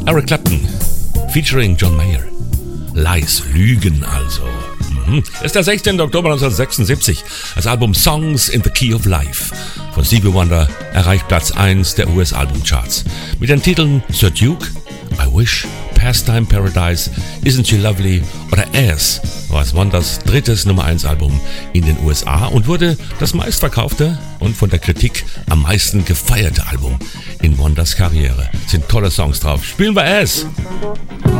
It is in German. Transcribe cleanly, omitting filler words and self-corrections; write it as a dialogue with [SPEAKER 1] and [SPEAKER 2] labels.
[SPEAKER 1] Eric Clapton, featuring John Mayer. Lies, Lügen also. Das ist der 16. Oktober 1976. Das Album Songs in the Key of Life von Stevie Wonder erreicht Platz 1 der US-Albumcharts. Mit den Titeln Sir Duke, I Wish, Pastime Paradise, Isn't She Lovely oder Ass war es Wonders drittes Nummer 1 Album in den USA und wurde das meistverkaufte und von der Kritik am meisten gefeierte Album in Wonders Karriere. Sind tolle Songs drauf. Spielen wir Ass!